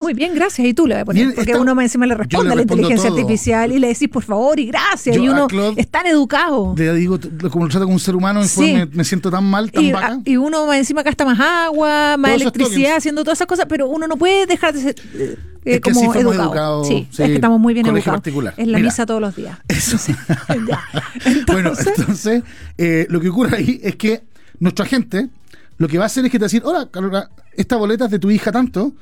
Muy bien, gracias. Y tú le vas a poner, Bien, porque uno encima le responde a la inteligencia artificial y le decís por favor y gracias. Y uno es tan educado. Le digo, como lo trato como un ser humano, después me siento tan mal, tan vaca. Y uno encima gasta más agua, más electricidad, haciendo todas esas cosas, pero uno no puede dejar de ser es que como sí educado. Sí, es que estamos muy bien educados. Es la misa todos los días. Eso. Bueno, entonces, lo que ocurre ahí es que nuestro agente lo que va a hacer es que te va a decir, hola, Carolina, esta boleta es de tu hija tanto,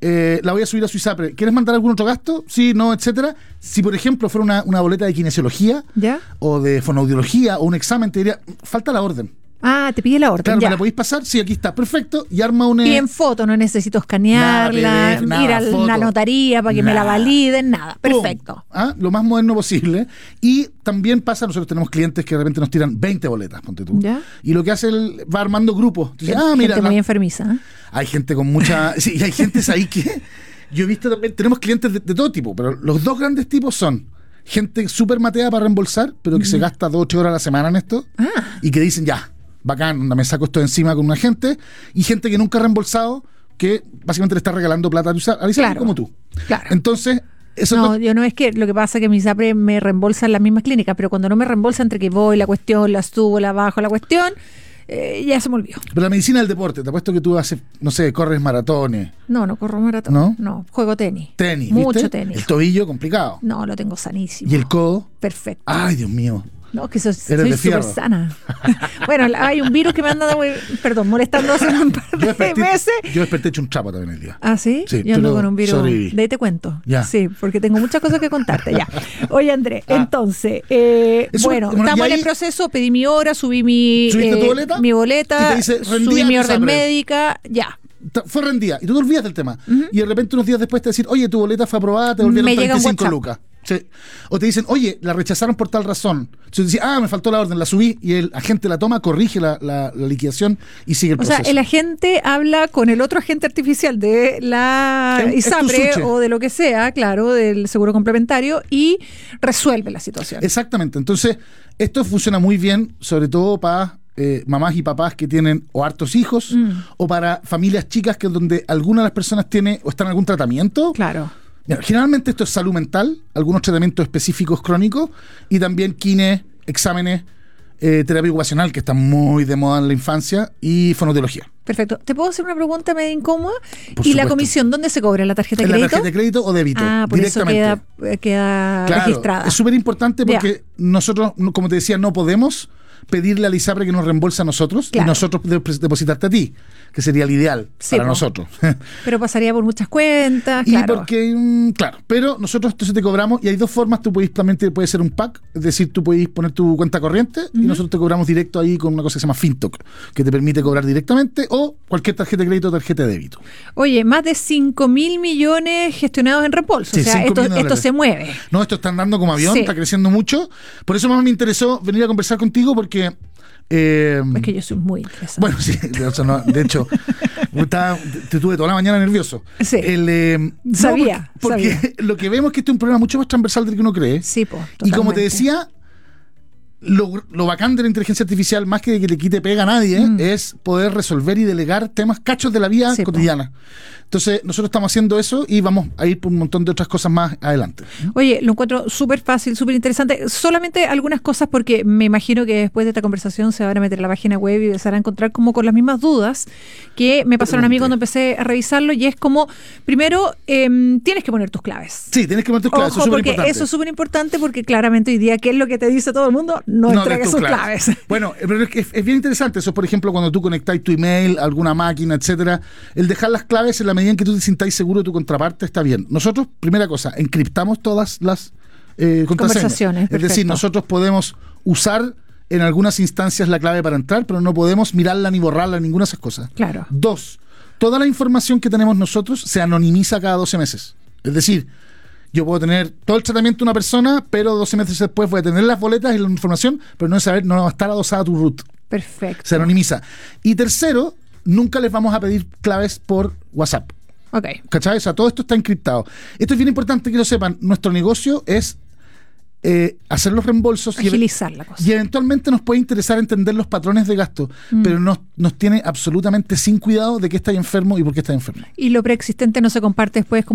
la voy a subir a su ISAPRE. ¿Quieres mandar algún otro gasto? Sí, no, etcétera. Si, por ejemplo, fuera una boleta de kinesiología o de fonoaudiología o un examen, te diría, falta la orden. Ah, te pide la orden. Claro, ¿me la podéis pasar? Sí, aquí está, perfecto. Y arma una... Y en foto, no necesito escanearla, ir a la notaría para que me la validen, nada. Perfecto. Lo más moderno posible. Y también pasa, nosotros tenemos clientes que de repente nos tiran 20 boletas, ponte tú. ¿Ya? Y lo que hace él va armando grupos. Entonces, mira, gente muy enfermiza. Hay gente con mucha... Sí, y hay gente ahí que... Yo he visto también, tenemos clientes de todo tipo, pero los dos grandes tipos son gente súper matea para reembolsar, pero que se gasta 2 o 8 horas a la semana en esto, y que dicen, ya, bacán, me saco esto de encima con una gente, y gente que nunca ha reembolsado, que básicamente le está regalando plata a ISAPRE como tú. Claro. Entonces, eso no, yo no es que lo que pasa es que mi ISAPRE me reembolsa en las mismas clínicas, pero cuando no me reembolsa entre que voy, la cuestión, la subo, la bajo, la cuestión, ya se me olvidó. Pero la medicina del deporte, te apuesto que tú haces, no sé, corres maratones. No corro maratón. No, juego tenis. Tenis, mucho ¿viste? tenis. El tobillo, complicado. No, lo tengo sanísimo. ¿Y el codo? Perfecto. Ay, Dios mío. No, que soy súper sana. Bueno, hay un virus que me anda, molestando hace un par de meses. Yo desperté hecho un trapo también el día. ¿Ah, sí? Sí, yo ando con un virus. Sobreviví. De ahí te cuento. Ya. Sí, porque tengo muchas cosas que contarte. Ya. Oye, Andrés, entonces, estamos en el proceso, pedí mi hora, subí mi boleta, y te dice, subí mi orden médica, ya. Fue rendida, y tú te olvidas del tema. Y de repente unos días después te decir, oye, tu boleta fue aprobada, te volvieron 35 lucas. Sí. O te dicen, oye, la rechazaron por tal razón. Entonces dices, me faltó la orden, la subí, y el agente la toma, corrige la liquidación y sigue el proceso. O sea, el agente habla con el otro agente artificial de la ISAPRE o de lo que sea, claro, del seguro complementario, y resuelve la situación. Exactamente. Entonces, esto funciona muy bien, sobre todo para mamás y papás que tienen o hartos hijos, o para familias chicas que donde alguna de las personas tiene o está en algún tratamiento. Claro. Mira, generalmente esto es salud mental, algunos tratamientos específicos crónicos, y también exámenes, terapia ocupacional, que está muy de moda en la infancia, y fonoaudiología. Perfecto. ¿Te puedo hacer una pregunta medio incómoda? Por ¿Y supuesto. La comisión dónde se cobra? ¿En la tarjeta de crédito? ¿En la tarjeta de crédito o débito? Por directamente. Eso queda claro, registrada. Es súper importante porque nosotros, como te decía, no podemos pedirle al ISAPRE que nos reembolse a nosotros y nosotros depositarte a ti, que sería el ideal para nosotros. Pero pasaría por muchas cuentas, y porque, pero nosotros entonces te cobramos, y hay dos formas. Tú puedes ser un pack, es decir, tú puedes poner tu cuenta corriente y nosotros te cobramos directo ahí con una cosa que se llama FinTok, que te permite cobrar directamente, o cualquier tarjeta de crédito o tarjeta de débito. Oye, más de 5.000 millones gestionados en reembolso. Sí, o sea, esto se mueve. No, esto está andando como avión, está creciendo mucho. Por eso más me interesó venir a conversar contigo, porque es que yo soy muy interesante. Bueno, sí, de hecho te tuve toda la mañana nervioso. Sí. Sabía. Porque lo que vemos es que este es un problema mucho más transversal del que uno cree. Sí, y como te decía, lo bacán de la inteligencia artificial, más que le quite pega a nadie, es poder resolver y delegar temas cachos de la vida cotidiana. Entonces, nosotros estamos haciendo eso y vamos a ir por un montón de otras cosas más adelante. Oye, lo encuentro súper fácil, súper interesante. Solamente algunas cosas, porque me imagino que después de esta conversación se van a meter a la página web y se van a encontrar como con las mismas dudas que me pasaron a mí cuando empecé a revisarlo, y es como, primero, tienes que poner tus claves. Sí, tienes que poner tus claves. Ojo, porque eso es súper importante, porque claramente hoy día, ¿qué es lo que te dice todo el mundo? No entregues sus claves. Bueno, pero es bien interesante eso. Por ejemplo, cuando tú conectáis tu email a alguna máquina, etcétera, el dejar las claves en la medida en que tú te sintáis seguro de tu contraparte está bien. Nosotros, primera cosa, encriptamos todas las conversaciones. Es decir, nosotros podemos usar en algunas instancias la clave para entrar, pero no podemos mirarla ni borrarla, ninguna de esas cosas. Claro. 2, toda la información que tenemos nosotros se anonimiza cada 12 meses. Es decir, yo puedo tener todo el tratamiento de una persona, pero 12 meses después voy a tener las boletas y la información, pero no va a estar adosada a tu root. Perfecto. Se anonimiza. Y tercero, nunca les vamos a pedir claves por WhatsApp. Okay. ¿Cachai? O sea, todo esto está encriptado. Esto es bien importante que lo sepan. Nuestro negocio es hacer los reembolsos, agilizar la cosa. Y eventualmente nos puede interesar entender los patrones de gasto, pero nos tiene absolutamente sin cuidado de qué estáis enfermo y por qué estáis enfermo. Y lo preexistente no se comparte después